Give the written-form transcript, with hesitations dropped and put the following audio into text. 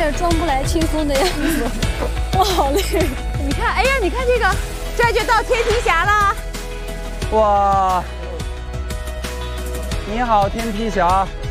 点装不来轻松的样子，我好累。 你看，哎呀，你看这个，这就到天梯峡了。 哇，你好，天梯峡。